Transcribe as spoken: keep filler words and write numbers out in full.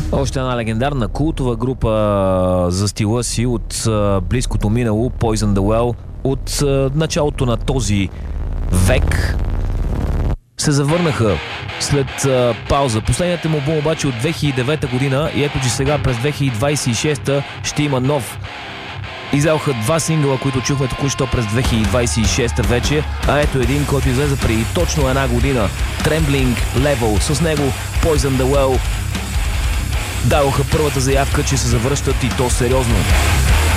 Още една легендарна култова група за стила си от а, близкото минало, Poison the Well, от а, началото на този век се завърнаха след а, пауза. Последният му албум обаче от две хиляди и девета година и ето, че сега през две хиляди двадесет и шеста ще има нов. Излязоха два сингъла, които чухме току-що през две хиляди двадесет и шеста вече, а ето един, който излезе преди точно една година. Trembling Level. С него Poison the Well дадоха първата заявка, че се завръщат и то сериозно.